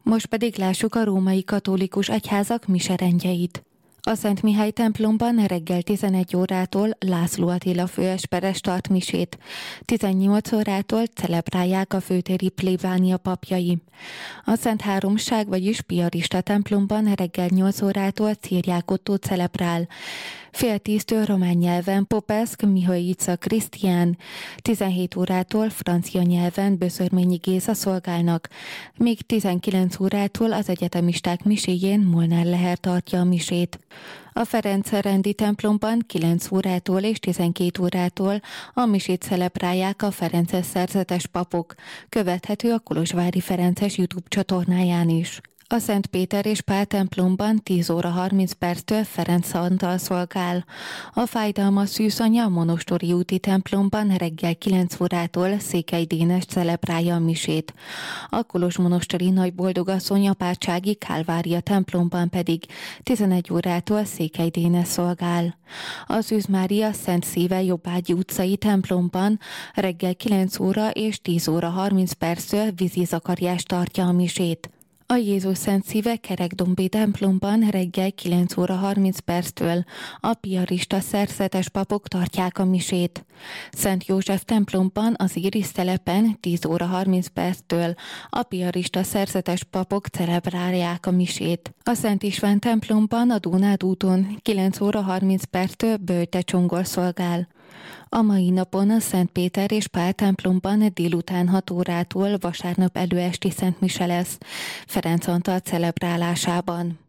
Most pedig lássuk a római katolikus egyházak miserendjeit. A Szent Mihály templomban reggel 11 órától László Attila főesperes tart misét. 18 órától celebrálják a főtéri plébánia papjai. A Szent Háromság, vagyis piarista templomban reggel 8 órától Ciriák Ottó celebrál. Fél 10-től román nyelven Popeszk Mihaica Krisztián, 17 órától francia nyelven Böszörményi Géza szolgálnak, míg 19 órától az egyetemisták miséjén Molnár Leher tartja a misét. A Ferenc-rendi templomban 9 órától és 12 órától a misét celebrálják a ferences szerzetes papok, követhető a Kolozsvári Ferences YouTube csatornáján is. A Szent Péter és Pál templomban 10 óra 30 perctől Ferenc Antal szolgál. A Fájdalmas Szűzanya Monostori úti templomban reggel 9 órától Székely Dénes celebrálja a misét. A Kolozsmonosteri Nagyboldogasszony apátsági Kálvária templomban pedig 11 órától Székely Dénes szolgál. Az Szűz Mária Szent Szíve Jobbágyi utcai templomban reggel 9 óra és 10 óra 30 perctől Vizi Zakariás tartja a misét. A Jézus Szent Szíve Kerekdombi templomban reggel 9 óra 30 perctől a piarista szerzetes papok tartják a misét. Szent József templomban az Iris telepen 10 óra 30 perctől a piarista szerzetes papok celebrálják a misét. A Szent István templomban a Dónád úton 9 óra 30 perctől Böjte Csongor szolgál. A mai napon a Szent Péter és Pál templomban délután 6 órától vasárnap előesti szentmise lesz Ferenc Antal celebrálásában.